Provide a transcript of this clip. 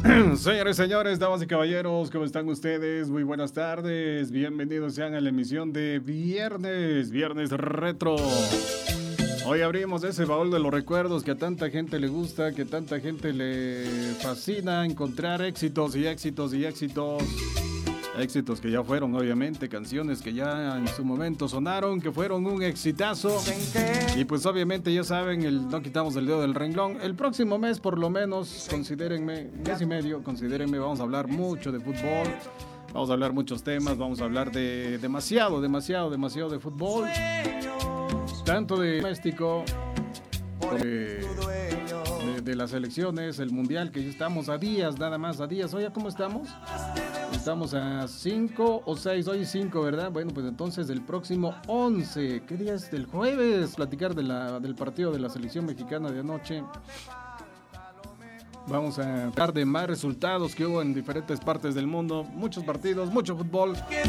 Señores, señores, damas y caballeros, ¿cómo están ustedes? Muy buenas tardes. Bienvenidos sean a la emisión de Viernes Retro. Hoy abrimos ese baúl de los recuerdos que a tanta gente le gusta, que a tanta gente le fascina encontrar éxitos y éxitos y éxitos. Éxitos que ya fueron, obviamente, canciones que ya en su momento sonaron, que fueron un exitazo. Y pues obviamente ya saben, no quitamos el dedo del renglón. El próximo mes, por lo menos, considérenme, mes y medio, considérenme, vamos a hablar mucho de fútbol. Vamos a hablar muchos temas, vamos a hablar de demasiado de fútbol. Tanto de doméstico, de las elecciones, el mundial, que ya estamos a días, nada más a días. Oye, ¿cómo estamos? Estamos a 5 o 6, hoy 5, ¿verdad? Bueno, pues entonces el próximo 11, ¿qué día es? Del jueves, platicar del partido de la selección mexicana de anoche. Vamos a hablar de más resultados que hubo en diferentes partes del mundo, muchos partidos, mucho fútbol.